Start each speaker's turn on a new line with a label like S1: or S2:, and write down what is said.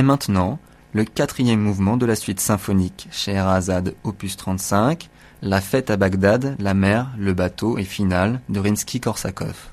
S1: Et maintenant, le quatrième mouvement de la suite symphonique Scheherazade opus 35, la fête à Bagdad, la mer, le bateau et finale de Rimsky-Korsakov.